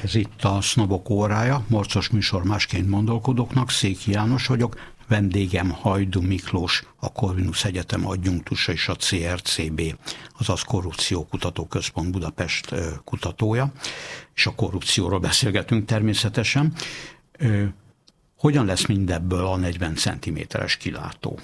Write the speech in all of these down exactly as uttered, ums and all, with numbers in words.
Ez itt a Sznobok órája, morcos műsor másként gondolkodóknak, Széki János vagyok, vendégem Hajdú Miklós, a Corvinus Egyetem adjunktusa és a cé er cé bé, azaz Korrupciókutató Központ Budapest kutatója, és a korrupcióról beszélgetünk természetesen. Hogyan lesz mindebből a negyven centiméteres kilátó?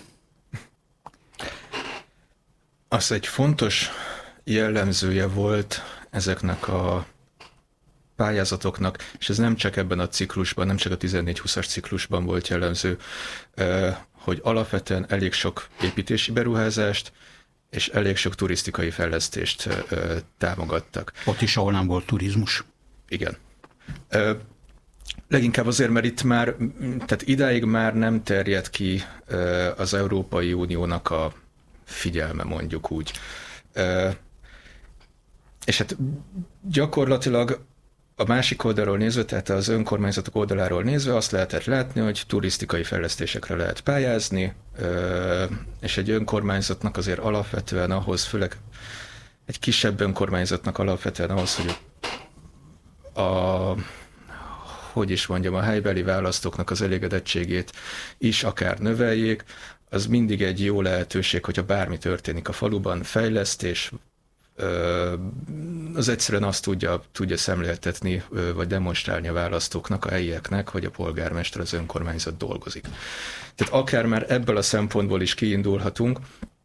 Az egy fontos jellemzője volt ezeknek a pályázatoknak, és ez nem csak ebben a ciklusban, nem csak a tizennégy húszas ciklusban volt jellemző, hogy alapvetően elég sok építési beruházást és elég sok turisztikai fejlesztést támogattak. Ott is, ahol nem volt turizmus. Igen. Leginkább azért, mert itt már, tehát idáig már nem terjed ki az Európai Uniónak a figyelme, mondjuk úgy. És hát gyakorlatilag a másik oldalról nézve, tehát az önkormányzatok oldaláról nézve azt lehetett látni, hogy turisztikai fejlesztésekre lehet pályázni, és egy önkormányzatnak azért alapvetően ahhoz, főleg egy kisebb önkormányzatnak alapvetően ahhoz, hogy a, hogy is mondjam, a helybeli választóknak az elégedettségét is akár növeljék, az mindig egy jó lehetőség, hogyha bármi történik a faluban, fejlesztés, az egyszerűen azt tudja, tudja szemléltetni, vagy demonstrálni a választóknak, a helyieknek, hogy a polgármester, az önkormányzat dolgozik. Tehát akár már ebből a szempontból is kiindulhatunk,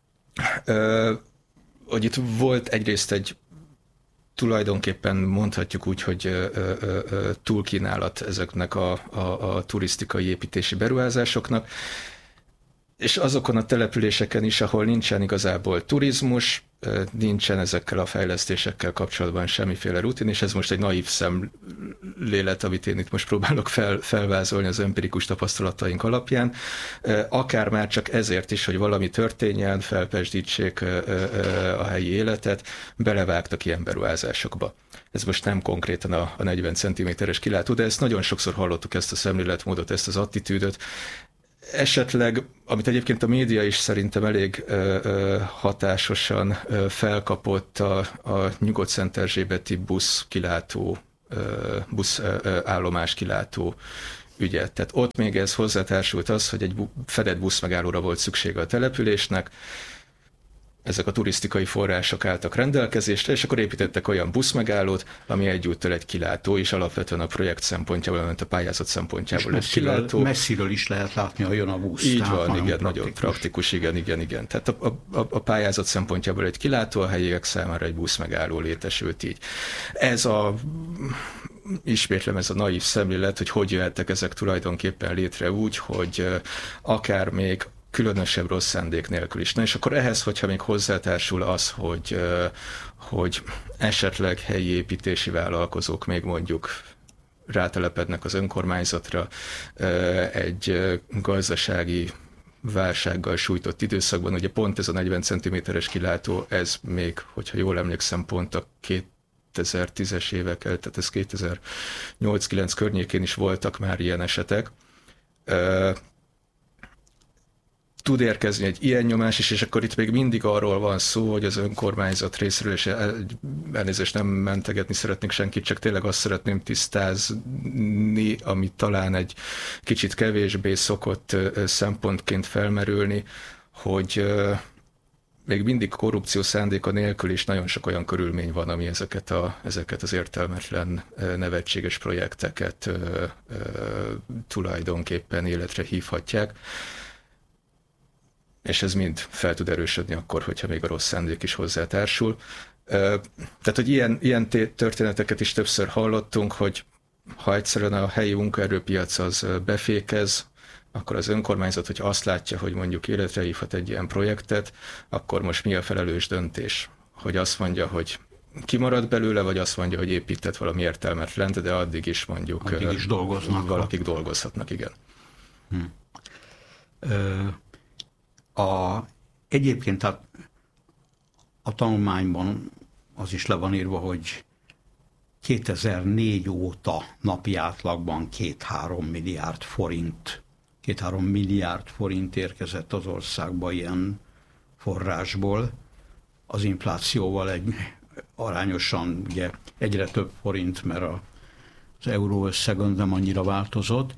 hogy itt volt egyrészt egy tulajdonképpen mondhatjuk úgy, hogy túlkínálat ezeknek a, a, a turisztikai építési beruházásoknak, és azokon a településeken is, ahol nincsen igazából turizmus, nincsen ezekkel a fejlesztésekkel kapcsolatban semmiféle rutin, és ez most egy naív szemlélet, amit én itt most próbálok fel, felvázolni az empirikus tapasztalataink alapján, akár már csak ezért is, hogy valami történjen, felpesdítsék a helyi életet, belevágtak ilyen beruházásokba. Ez most nem konkrétan a, a negyven centiméteres kilátó, de ezt nagyon sokszor hallottuk, ezt a szemléletmódot, ezt az attitűdöt. Esetleg, amit egyébként a média is szerintem elég ö, ö, hatásosan ö, felkapott, a, a Nyugodt-Szent-Erzsébeti busz kilátó, ö, busz ö, állomás kilátó ügyet. Tehát ott még ez hozzátársult az, hogy egy bu- fedett buszmegállóra volt szüksége a településnek, ezek a turisztikai források álltak rendelkezésre, és akkor építettek olyan buszmegállót, ami egyúttal egy kilátó, és alapvetően a projekt szempontjából, mint a pályázat szempontjából egy kilátó. Messziről is lehet látni, ha jön a busz. Így van, nagyon igen, praktikus. Nagyon praktikus, igen, igen, igen. Tehát a, a, a pályázat szempontjából egy kilátó, a helyiek számára egy buszmegálló létesült így. Ez a, ismétlem, ez a naív szemlélet, hogy hogy jöhettek ezek tulajdonképpen létre úgy, hogy akár még különösebb rossz szándék nélkül is. Na és akkor ehhez, hogyha még hozzátársul az, hogy, hogy esetleg helyi építési vállalkozók még mondjuk rátelepednek az önkormányzatra egy gazdasági válsággal sújtott időszakban, ugye pont ez a negyven centiméteres kilátó, ez még, hogyha jól emlékszem, pont a kétezer-tízes évek, tehát ez kétezer-nyolc-kilenc környékén is voltak már ilyen esetek. Tud érkezni egy ilyen nyomás is, és akkor itt még mindig arról van szó, hogy az önkormányzat részéről, és elnézést nem mentegetni szeretnék senkit, csak tényleg azt szeretném tisztázni, ami talán egy kicsit kevésbé szokott szempontként felmerülni, hogy még mindig korrupció szándéka nélkül is nagyon sok olyan körülmény van, ami ezeket, a, ezeket az értelmetlen, nevetséges projekteket ö, ö, tulajdonképpen életre hívhatják. És ez mind fel tud erősödni akkor, hogyha még a rossz szándék is hozzátársul. Tehát, hogy ilyen, ilyen történeteket is többször hallottunk, hogy ha egyszerűen a helyi munkaerőpiac az befékez, akkor az önkormányzat, hogy azt látja, hogy mondjuk életre hívhat egy ilyen projektet, akkor most mi a felelős döntés? Hogy azt mondja, hogy kimarad belőle, vagy azt mondja, hogy épített valami értelmetlent, de addig is mondjuk addig is dolgoznak. Valakik dolgozhatnak, igen. Hm. Ö... A, egyébként a, a tanulmányban az is le van írva, hogy kétezer-négy óta napi átlagban két-három milliárd forint, két-három milliárd forint érkezett az országba ilyen forrásból. Az inflációval egy arányosan ugye egyre több forint, mert a az euró összeg nem annyira változott.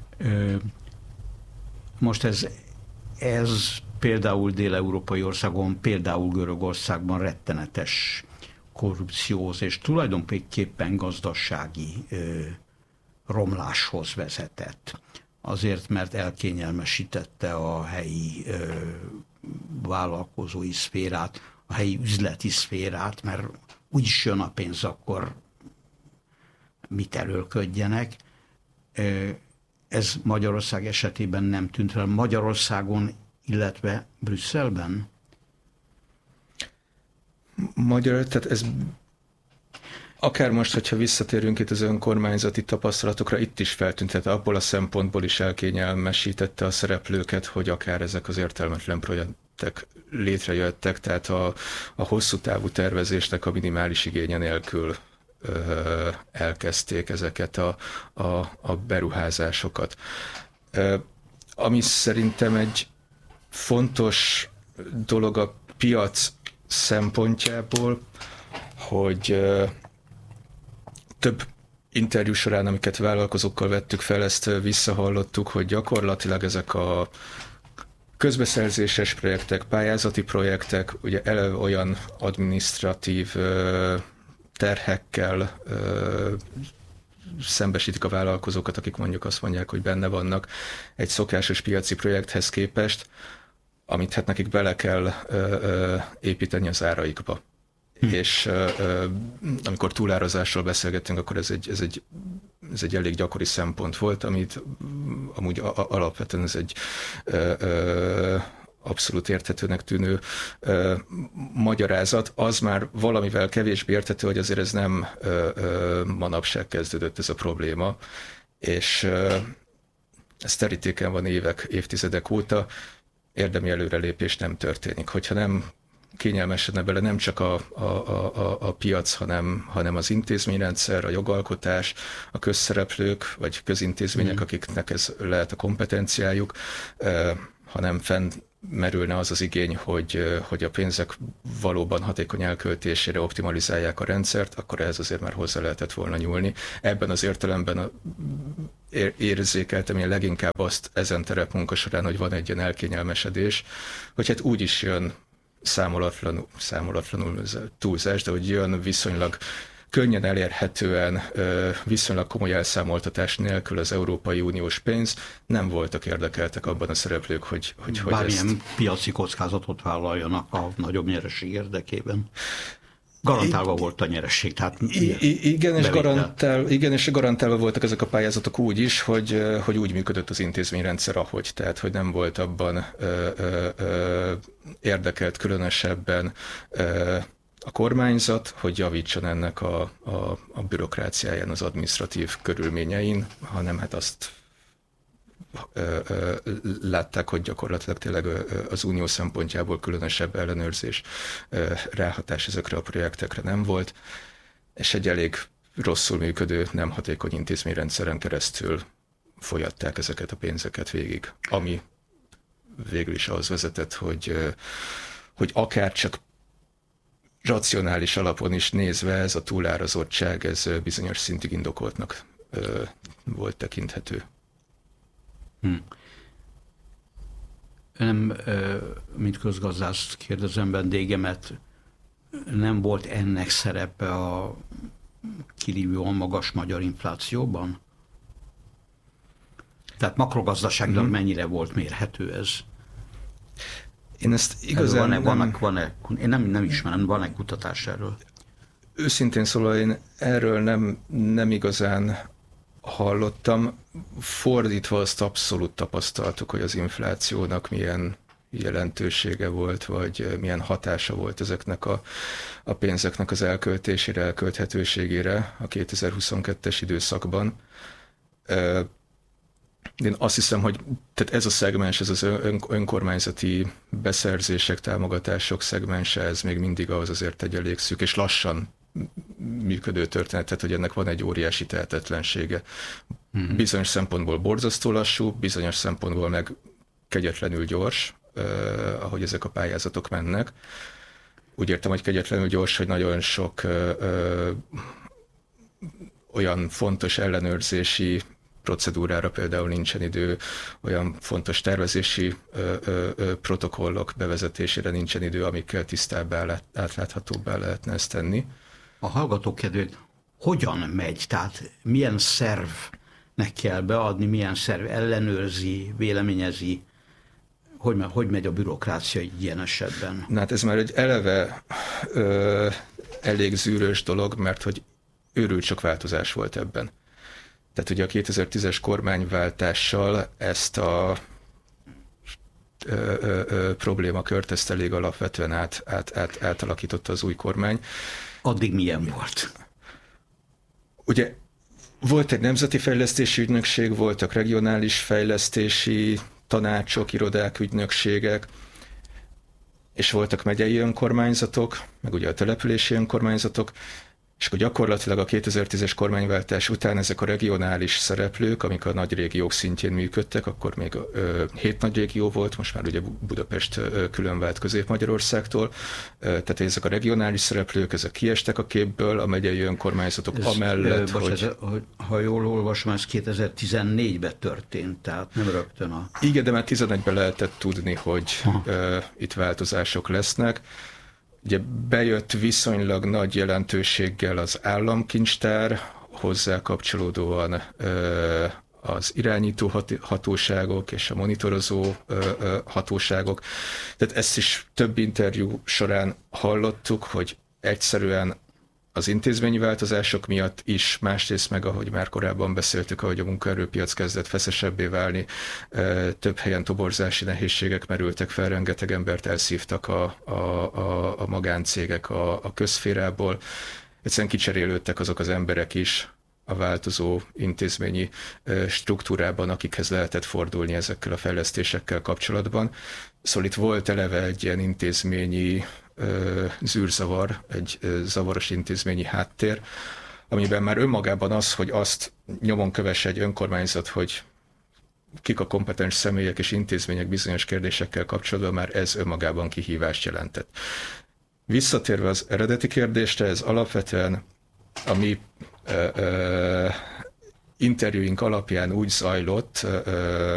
Most ez, ez például dél-európai országon, például Görögországban rettenetes korrupcióhoz és tulajdonképpen gazdasági romláshoz vezetett. Azért, mert elkényelmesítette a helyi vállalkozói szférát, a helyi üzleti szférát, mert úgyis jön a pénz, akkor mit erőlködjenek. Ez Magyarország esetében nem tűnt fel. Magyarországon, illetve Brüsszelben? Magyar, tehát ez akár most, hogyha visszatérünk itt az önkormányzati tapasztalatokra, itt is feltűnt, tehát abból a szempontból is elkényelmesítette a szereplőket, hogy akár ezek az értelmetlen projektek létrejöttek, tehát a, a hosszú távú tervezésnek a minimális igénye nélkül ö, elkezdték ezeket a, a, a beruházásokat. Ö, ami szerintem egy fontos dolog a piac szempontjából, hogy ö, több interjú során, amiket vállalkozókkal vettük fel, ezt visszahallottuk, hogy gyakorlatilag ezek a közbeszerzéses projektek, pályázati projektek, ugye eleve olyan adminisztratív ö, terhekkel ö, szembesítik a vállalkozókat, akik mondjuk azt mondják, hogy benne vannak egy szokásos piaci projekthez képest, amit hát nekik bele kell ö, ö, építeni az áraikba. Hm. És ö, amikor túlárazásról beszélgettünk, akkor ez egy, ez, egy, ez egy elég gyakori szempont volt, amit amúgy a, a, alapvetően ez egy ö, ö, abszolút érthetőnek tűnő ö, magyarázat. Az már valamivel kevésbé érthető, hogy azért ez nem ö, ö, manapság kezdődött ez a probléma, és ö, ez terítéken van évek, évtizedek óta, érdemi előrelépés nem történik. Hogyha nem kényelmesedne bele nem csak a, a, a, a piac, hanem, hanem az intézményrendszer, a jogalkotás, a közszereplők, vagy közintézmények, mm. akiknek ez lehet a kompetenciájuk, eh, hanem fennmerülne az az igény, hogy, hogy a pénzek valóban hatékony elköltésére optimalizálják a rendszert, akkor ehhez azért már hozzá lehetett volna nyúlni. Ebben az értelemben a, ér, érzékeltem én leginkább azt ezen terepmunka során, hogy van egy ilyen elkényelmesedés, hogy hát úgy is jön számolatlanul, számolatlanul túlzás, de hogy jön viszonylag könnyen elérhetően, viszonylag komoly elszámoltatás nélkül az Európai Uniós pénz, nem voltak érdekeltek abban a szereplők, hogy, hogy, hogy bármilyen ezt... piaci kockázatot vállaljanak a nagyobb nyereség érdekében. Garantálva I, volt a nyeresség. Tehát I, igen, és garantál, igen, és garantálva voltak ezek a pályázatok úgy is, hogy, hogy úgy működött az intézményrendszer, ahogy, tehát hogy nem volt abban ö, ö, ö, érdekelt különösebben ö, a kormányzat, hogy javítson ennek a, a, a bürokráciáján, az adminisztratív körülményein, hanem hát azt ö, ö, látták, hogy gyakorlatilag tényleg az unió szempontjából különösebb ellenőrzés, ö, ráhatás ezekre a projektekre nem volt, és egy elég rosszul működő, nem hatékony intézményrendszeren keresztül folyatták ezeket a pénzeket végig, ami végül is ahhoz vezetett, hogy, hogy akár csak racionális alapon is nézve ez a túlárazottság, ez bizonyos szintig indokoltnak ö, volt tekinthető. Hm. Nem, mint közgazdászt kérdezem vendégemet, nem volt ennek szerepe a kirívóan magas magyar inflációban? Tehát makrogazdaságban mm. mennyire volt mérhető ez? Én ezt igazán van-e, nem... van-e, van-e, én nem, nem ismerem, van-e kutatás erről? Őszintén szólva én erről nem, nem igazán hallottam. Fordítva azt abszolút tapasztaltuk, hogy az inflációnak milyen jelentősége volt, vagy milyen hatása volt ezeknek a, a pénzeknek az elköltésére, elkölthetőségére a kétezer-huszonkettes időszakban. Én azt hiszem, hogy tehát ez a szegmens, ez az ön, önkormányzati beszerzések, támogatások szegmense, ez még mindig ahhoz azért egy elég szűk és lassan működő történet, tehát hogy ennek van egy óriási tehetetlensége. Hmm. Bizonyos szempontból borzasztó lassú, bizonyos szempontból meg kegyetlenül gyors, eh, ahogy ezek a pályázatok mennek. Úgy értem, hogy kegyetlenül gyors, hogy nagyon sok eh, olyan fontos ellenőrzési procedúrára például nincsen idő, olyan fontos tervezési ö, ö, ö, protokollok bevezetésére nincsen idő, amikkel tisztábbá, átláthatóbbá lehetne ezt tenni. A hallgatók kedvéért hogyan megy? Tehát milyen szervnek kell beadni, milyen szerv ellenőrzi, véleményezi, hogy, hogy megy a bürokrácia így ilyen esetben? Na hát ez már egy eleve ö, elég zűrös dolog, mert hogy őrült sok változás volt ebben. Tehát ugye a kétezer-tízes kormányváltással ezt a ö, ö, ö, problémakört ezt elég alapvetően át, át, át, átalakította az új kormány. Addig milyen volt? Ugye volt egy nemzeti fejlesztési ügynökség, voltak regionális fejlesztési tanácsok, irodák, ügynökségek, és voltak megyei önkormányzatok, meg ugye a települési önkormányzatok, és akkor gyakorlatilag a kétezer-tízes kormányváltás után ezek a regionális szereplők, amik a nagy régiók szintjén működtek, akkor még ö, hét nagy régió volt, most már ugye Budapest ö, külön vált Közép-Magyarországtól, ö, tehát ezek a regionális szereplők, ezek kiestek a képből, a megyei önkormányzatok ez, amellett, ö, hogy... Ez, hogy... Ha jól olvasom, ez kétezer-tizennégyben történt, tehát nem rögtön a... Igen, de már tizenegyben lehetett tudni, hogy ö, itt változások lesznek. Ugye bejött viszonylag nagy jelentőséggel az államkincstár, hozzá kapcsolódóan ö, az irányító hatóságok és a monitorozó ö, ö, hatóságok. Tehát ezt is több interjú során hallottuk, hogy egyszerűen az intézményi változások miatt is, másrészt meg, ahogy már korábban beszéltük, ahogy a munkaerőpiac kezdett feszesebbé válni, több helyen toborzási nehézségek merültek fel, rengeteg embert elszívtak a, a, a, a magáncégek a, a közszférából. Egyszerűen kicserélődtek azok az emberek is a változó intézményi struktúrában, akikhez lehetett fordulni ezekkel a fejlesztésekkel kapcsolatban. Szóval itt volt eleve egy ilyen intézményi zűrzavar, egy zavaros intézményi háttér, amiben már önmagában az, hogy azt nyomon kövesse egy önkormányzat, hogy kik a kompetens személyek és intézmények bizonyos kérdésekkel kapcsolatban, már ez önmagában kihívást jelentett. Visszatérve az eredeti kérdésre, ez alapvetően a mi ö, ö, interjúink alapján úgy zajlott, ö,